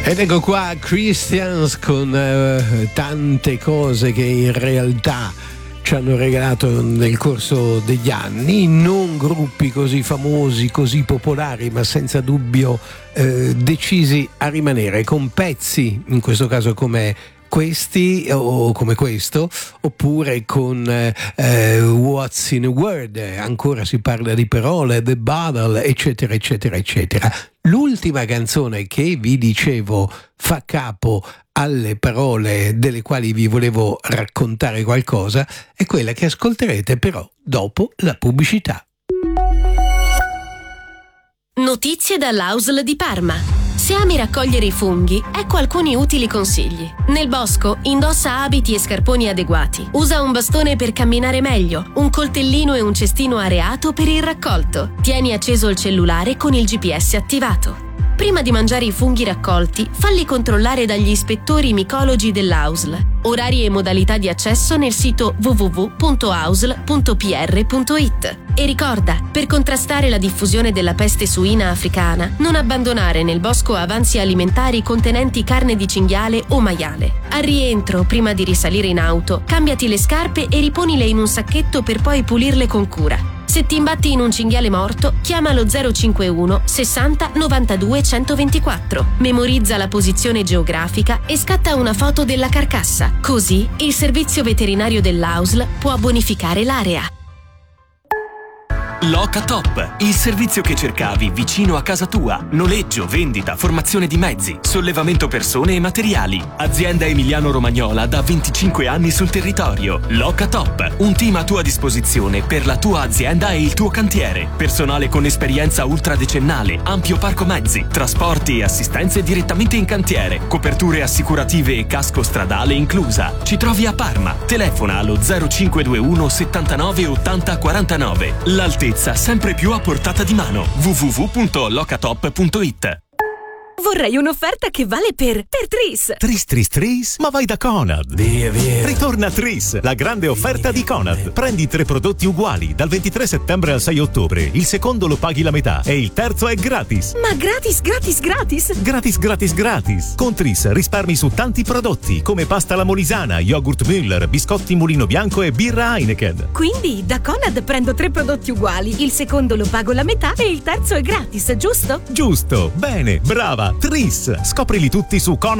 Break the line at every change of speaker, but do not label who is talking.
Ed ecco qua Christians con tante cose che in realtà ci hanno regalato nel corso degli anni, non gruppi così famosi, così popolari, ma senza dubbio decisi a rimanere con pezzi, in questo caso come questi o come questo, oppure con What's in a Word, ancora si parla di parole, The Battle, eccetera eccetera eccetera. L'ultima canzone che vi dicevo fa capo alle parole delle quali vi volevo raccontare qualcosa è quella che ascolterete però dopo la pubblicità.
Notizie dall'AUSL di Parma. Se ami raccogliere i funghi, ecco alcuni utili consigli. Nel bosco, indossa abiti e scarponi adeguati. Usa un bastone per camminare meglio, un coltellino e un cestino areato per il raccolto. Tieni acceso il cellulare con il GPS attivato. Prima di mangiare i funghi raccolti, falli controllare dagli ispettori micologi dell'AUSL. Orari e modalità di accesso nel sito www.ausl.pr.it. E ricorda, per contrastare la diffusione della peste suina africana, non abbandonare nel bosco avanzi alimentari contenenti carne di cinghiale o maiale. Al rientro, prima di risalire in auto, cambiati le scarpe e riponile in un sacchetto per poi pulirle con cura. Se ti imbatti in un cinghiale morto, chiama lo 051 60 92 124. Memorizza la posizione geografica e scatta una foto della carcassa. Così il servizio veterinario dell'AUSL può bonificare l'area.
Loca Top, il servizio che cercavi vicino a casa tua. Noleggio, vendita, formazione di mezzi, sollevamento persone e materiali. Azienda emiliano-romagnola da 25 anni sul territorio. Loca Top, un team a tua disposizione per la tua azienda e il tuo cantiere. Personale con esperienza ultradecennale, ampio parco mezzi, trasporti e assistenze direttamente in cantiere, coperture assicurative e casco stradale inclusa. Ci trovi a Parma. Telefona allo 0521 79 80 49. L'altezza sempre più a portata di mano. www.locatop.it.
Vorrei un'offerta che vale per Tris.
Tris? Ma vai da Conad.
Via.
Ritorna Tris, la grande offerta di Conad. Prendi 3 prodotti uguali dal 23 settembre al 6 ottobre. Il secondo lo paghi la metà e il terzo è gratis.
Ma gratis?
Gratis. Con Tris risparmi su tanti prodotti come pasta alla molisana, yogurt Müller, biscotti Mulino Bianco e birra Heineken.
Quindi da Conad prendo 3 prodotti uguali, il secondo lo pago la metà e il terzo è gratis, giusto?
Giusto, bene, brava. Tris, scoprili tutti su Conad.